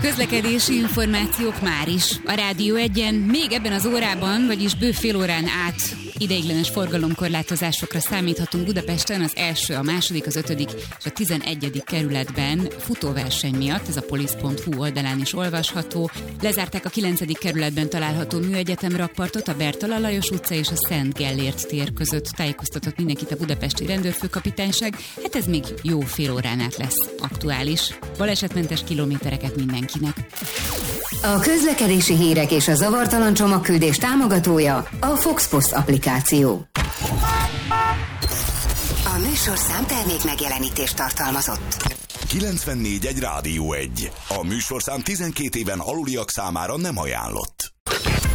Közlekedési információk már is. A Rádió 1-en még ebben az órában, vagyis bő fél órán át ideiglenes forgalomkorlátozásokra számíthatunk Budapesten az első, a második, az 5. és a 11. kerületben futóverseny miatt, ez a polisz.hu oldalán is olvasható. Lezárták a 9. kerületben található Műegyetem rakpartot, a Bertalan Lajos utca és a Szent Gellért tér között. Tájékoztatott mindenkit a budapesti rendőrfőkapitányság, hát ez még jó fél órán át lesz aktuális. Balesetmentes kilométereket mindenkinek. A közlekedési hírek és a zavartalan csomagküldés támogatója a Foxpost applikáció. A műsorszám termék megjelenítést tartalmazott. 94.1 Rádió 1. A műsorszám 12 éven aluliak számára nem ajánlott.